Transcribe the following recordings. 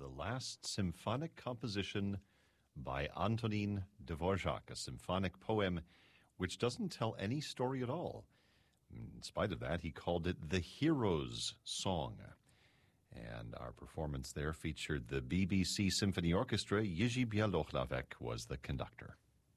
last symphonic composition by Antonin Dvorak, a symphonic poem which doesn't tell any story at all. In spite of that, he called it the Hero's Song. And our performance there featured the BBC Symphony Orchestra. Jiří Bělohlavek was the conductor.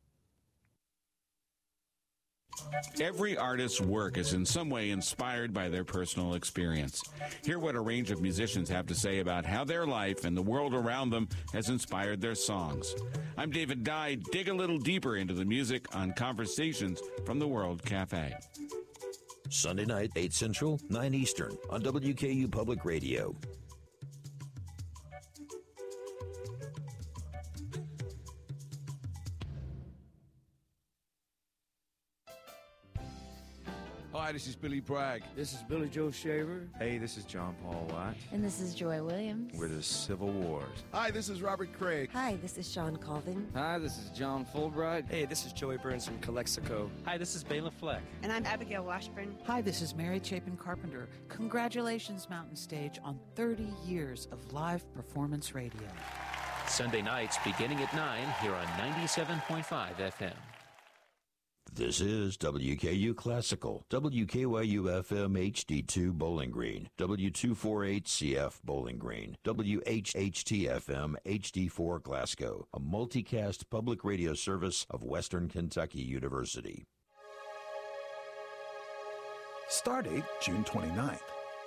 Every artist's work is in some way inspired by their personal experience. Hear what a range of musicians have to say about how their life and the world around them has inspired their songs. I'm David Dye. Dig a little deeper into the music on Conversations from the World Cafe. Sunday night, 8 Central, 9 Eastern on WKU Public Radio. Hi, this is Billy Bragg. This is Billy Joe Shaver. Hey, this is John Paul Watt. And this is Joy Williams. We're the Civil Wars. Hi, this is Robert Craig. Hi, this is Sean Colvin. Hi, this is John Fulbright. Hey, this is Joey Burns from Calexico. Hi, this is Bela Fleck. And I'm Abigail Washburn. Hi, this is Mary Chapin Carpenter. Congratulations, Mountain Stage, on 30 years of live performance radio. Sunday nights beginning at 9 here on 97.5 FM. This is WKU Classical, WKYU-FM HD2 Bowling Green, W248CF Bowling Green, WHHT-FM HD4 Glasgow, a multicast public radio service of Western Kentucky University. Stardate June 29th.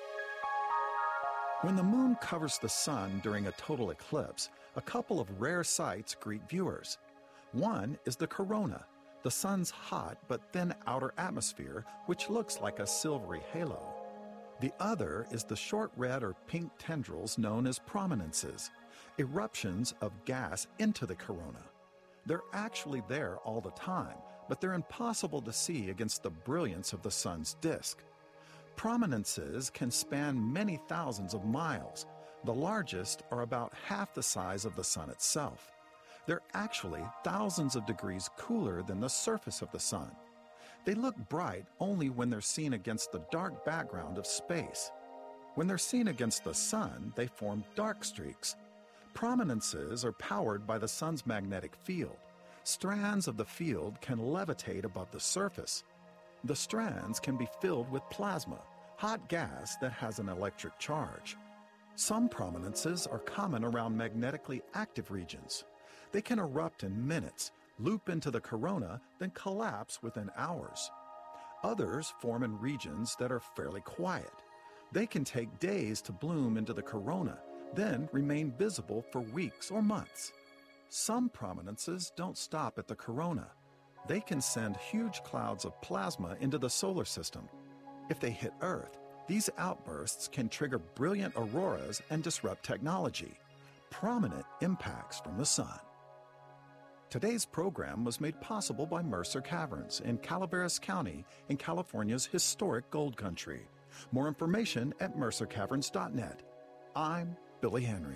When the moon covers the sun during a total eclipse, a couple of rare sights greet viewers. One is the corona, the sun's hot but thin outer atmosphere, which looks like a silvery halo. The other is the short red or pink tendrils known as prominences, eruptions of gas into the corona. They're actually there all the time, but they're impossible to see against the brilliance of the sun's disk. Prominences can span many thousands of miles. The largest are about half the size of the sun itself. They're actually thousands of degrees cooler than the surface of the sun. They look bright only when they're seen against the dark background of space. When they're seen against the sun, they form dark streaks. Prominences are powered by the sun's magnetic field. Strands of the field can levitate above the surface. The strands can be filled with plasma, hot gas that has an electric charge. Some prominences are common around magnetically active regions. They can erupt in minutes, loop into the corona, then collapse within hours. Others form in regions that are fairly quiet. They can take days to bloom into the corona, then remain visible for weeks or months. Some prominences don't stop at the corona. They can send huge clouds of plasma into the solar system. If they hit Earth, these outbursts can trigger brilliant auroras and disrupt technology. Prominent impacts from the sun. Today's program was made possible by Mercer Caverns in Calaveras County in California's historic gold country. More information at mercercaverns.net. I'm Billy Henry.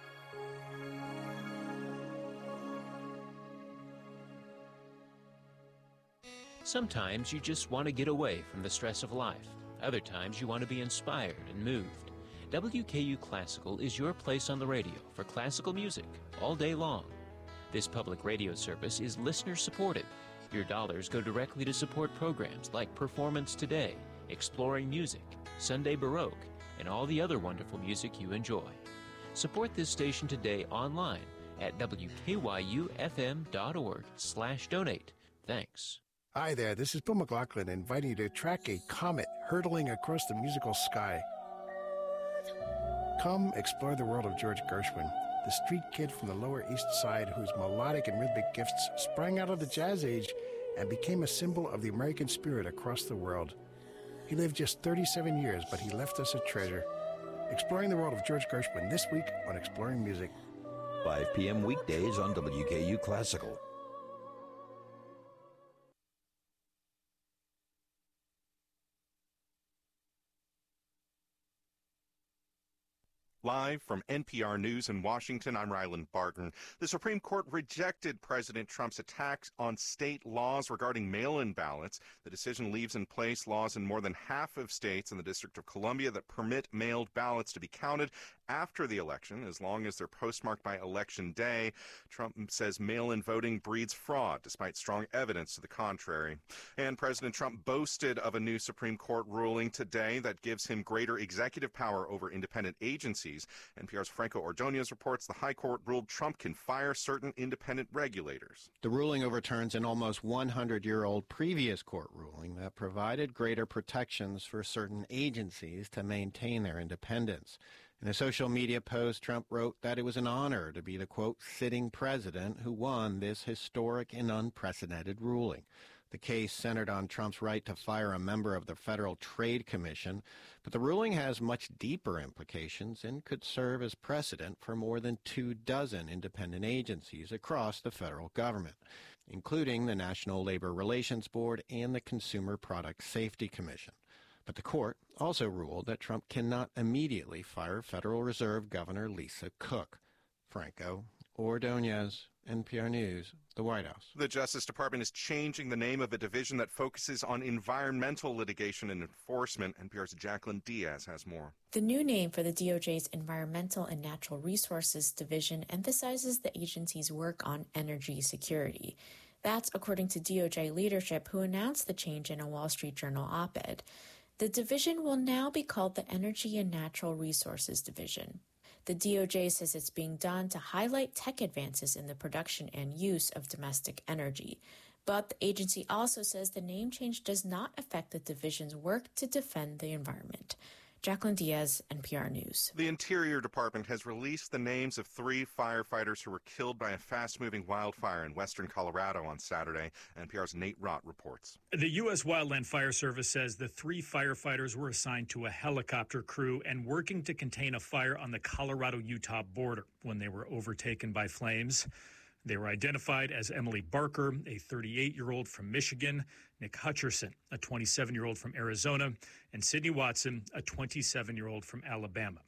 Sometimes you just want to get away from the stress of life. Other times you want to be inspired and moved. WKU Classical is your place on the radio for classical music all day long. This public radio service is listener-supported. Your dollars go directly to support programs like Performance Today, Exploring Music, Sunday Baroque, and all the other wonderful music you enjoy. Support this station today online at wkyufm.org/donate. Thanks. Hi there, this is Bill McLaughlin inviting you to track a comet hurtling across the musical sky. Come explore the world of George Gershwin, the street kid from the Lower East Side whose melodic and rhythmic gifts sprang out of the jazz age and became a symbol of the American spirit across the world. He lived just 37 years, but he left us a treasure. Exploring the world of George Gershwin this week on Exploring Music. 5 p.m. weekdays on WKU Classical. Live from NPR News in Washington, I'm Ryland Barton. The Supreme Court rejected President Trump's attacks on state laws regarding mail-in ballots. The decision leaves in place laws in more than half of states in the District of Columbia that permit mailed ballots to be counted after the election, as long as they're postmarked by Election Day. Trump says mail-in voting breeds fraud, despite strong evidence to the contrary. And President Trump boasted of a new Supreme Court ruling today that gives him greater executive power over independent agencies. NPR's Franco Ordonez reports the High Court ruled Trump can fire certain independent regulators. The ruling overturns an almost 100-year-old previous court ruling that provided greater protections for certain agencies to maintain their independence. In a social media post, Trump wrote that it was an honor to be the, quote, sitting president who won this historic and unprecedented ruling. The case centered on Trump's right to fire a member of the Federal Trade Commission, but the ruling has much deeper implications and could serve as precedent for more than 24 independent agencies across the federal government, including the National Labor Relations Board and the Consumer Product Safety Commission. But the court also ruled that Trump cannot immediately fire Federal Reserve Governor Lisa Cook. Franco Ordonez, NPR News, the White House. The Justice Department is changing the name of a division that focuses on environmental litigation and enforcement. NPR's Jacqueline Diaz has more. The new name for the DOJ's Environmental and Natural Resources Division emphasizes the agency's work on energy security. That's according to DOJ leadership, who announced the change in a Wall Street Journal op-ed. The division will now be called the Energy and Natural Resources Division. The DOJ says it's being done to highlight tech advances in the production and use of domestic energy. But the agency also says the name change does not affect the division's work to defend the environment. Jacqueline Diaz, NPR News. The Interior Department has released the names of 3 firefighters who were killed by a fast-moving wildfire in western Colorado on Saturday. NPR's Nate Rott reports. The U.S. Wildland Fire Service says the 3 firefighters were assigned to a helicopter crew and working to contain a fire on the Colorado-Utah border when they were overtaken by flames. They were identified as Emily Barker, a 38-year-old from Michigan, Nick Hutcherson, a 27-year-old from Arizona, and Sidney Watson, a 27-year-old from Alabama.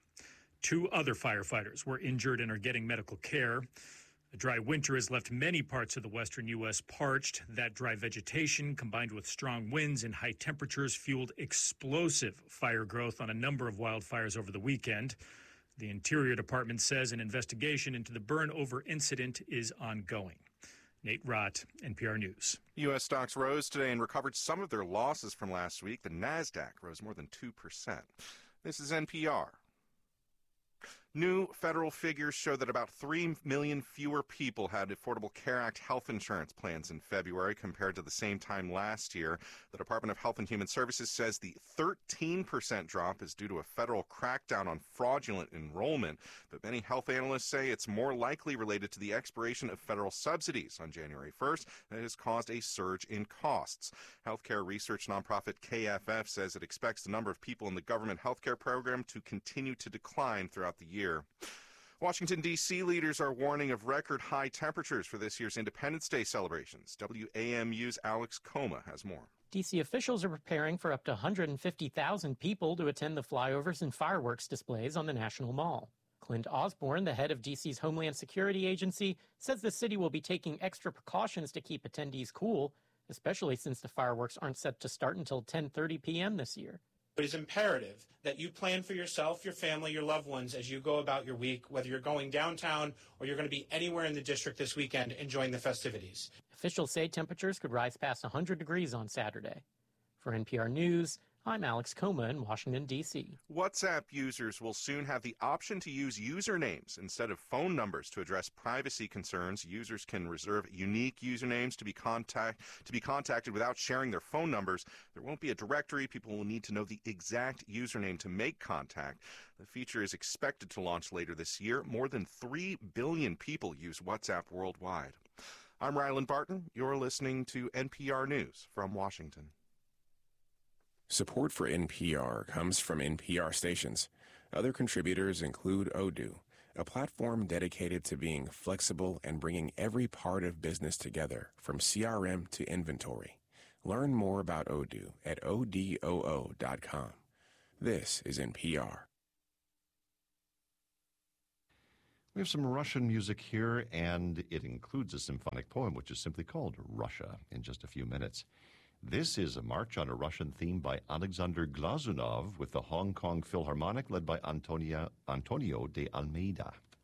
2 other firefighters were injured and are getting medical care. A dry winter has left many parts of the western U.S. parched. That dry vegetation, combined with strong winds and high temperatures, fueled explosive fire growth on a number of wildfires over the weekend. The Interior Department says an investigation into the burn-over incident is ongoing. Nate Rott, NPR News. U.S. stocks rose today and recovered some of their losses from last week. The Nasdaq rose more than 2%. This is NPR. New federal figures show that about 3 million fewer people had Affordable Care Act health insurance plans in February compared to the same time last year. The Department of Health and Human Services says the 13% drop is due to a federal crackdown on fraudulent enrollment. But many health analysts say it's more likely related to the expiration of federal subsidies on January 1st that has caused a surge in costs. Healthcare research nonprofit KFF says it expects the number of people in the government healthcare program to continue to decline throughout the year. Washington, D.C. leaders are warning of record high temperatures for this year's Independence Day celebrations. WAMU's Alex Coma has more. D.C. officials are preparing for up to 150,000 people to attend the flyovers and fireworks displays on the National Mall. Clint Osborne, the head of D.C.'s Homeland Security Agency, says the city will be taking extra precautions to keep attendees cool, especially since the fireworks aren't set to start until 10:30 p.m. this year. It is imperative that you plan for yourself, your family, your loved ones as you go about your week, whether you're going downtown or you're going to be anywhere in the district this weekend enjoying the festivities. Officials say temperatures could rise past 100 degrees on Saturday. For NPR News, I'm Alex Coma in Washington, D.C. WhatsApp users will soon have the option to use usernames instead of phone numbers to address privacy concerns. Users can reserve unique usernames to be contacted without sharing their phone numbers. There won't be a directory. People will need to know the exact username to make contact. The feature is expected to launch later this year. More than 3 billion people use WhatsApp worldwide. I'm Ryland Barton. You're listening to NPR News from Washington. Support for NPR comes from NPR stations. Other contributors include Odoo, a platform dedicated to being flexible and bringing every part of business together, from CRM to inventory. Learn more about Odoo at odoo.com. This is NPR. We have some Russian music here, and it includes a symphonic poem, which is simply called Russia, in just a few minutes. This is a march on a Russian theme by Alexander Glazunov with the Hong Kong Philharmonic, led by Antonio de Almeida.